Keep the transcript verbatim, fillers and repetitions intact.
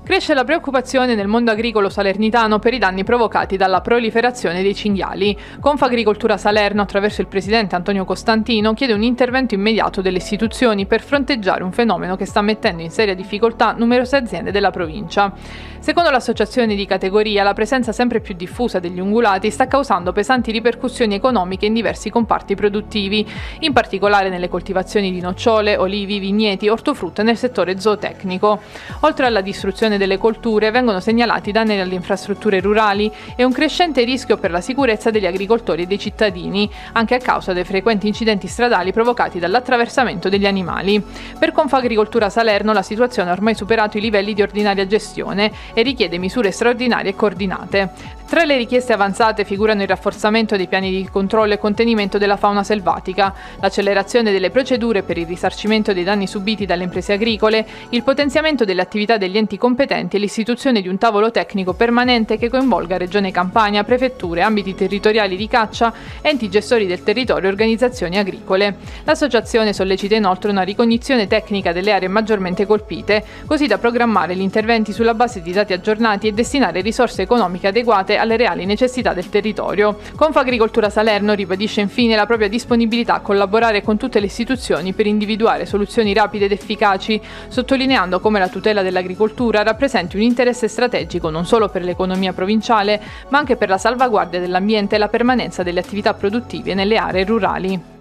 Cresce la preoccupazione nel mondo agricolo salernitano per i danni provocati dalla proliferazione dei cinghiali. Confagricoltura Salerno, attraverso il presidente Antonio Costantino, chiede un intervento immediato delle istituzioni per fronteggiare un fenomeno che sta mettendo in seria difficoltà numerose aziende della provincia. Secondo l'associazione di categoria, la presenza sempre più diffusa degli ungulati sta causando pesanti ripercussioni economiche in diversi comparti produttivi, in particolare nelle coltivazioni di nocciole, olivi, vigneti, ortofrutta e nel settore zootecnico. Oltre alla distruzione delle colture, vengono segnalati danni alle infrastrutture rurali e un crescente rischio per la sicurezza degli agricoltori e dei cittadini, anche a causa dei frequenti incidenti stradali provocati dall'attraversamento degli animali. Per Confagricoltura Salerno la situazione ha ormai superato i livelli di ordinaria gestione e richiede misure straordinarie e coordinate. Tra le richieste avanzate figurano il rafforzamento dei piani di controllo e contenimento della fauna selvatica, l'accelerazione delle procedure per il risarcimento dei danni subiti dalle imprese agricole, il potenziamento delle attività degli enti competenti e l'istituzione di un tavolo tecnico permanente che coinvolga Regione Campania, prefetture, ambiti territoriali di caccia, enti gestori del territorio e organizzazioni agricole. L'associazione sollecita inoltre una ricognizione tecnica delle aree maggiormente colpite, così da programmare gli interventi sulla base di dati aggiornati e destinare risorse economiche adeguate alle reali necessità del territorio. Confagricoltura Salerno ribadisce infine la propria disponibilità a collaborare con tutte le istituzioni per individuare soluzioni rapide ed efficaci, sottolineando come la tutela dell'agricoltura rappresenti un interesse strategico non solo per l'economia provinciale, ma anche per la salvaguardia dell'ambiente e la permanenza delle attività produttive nelle aree rurali.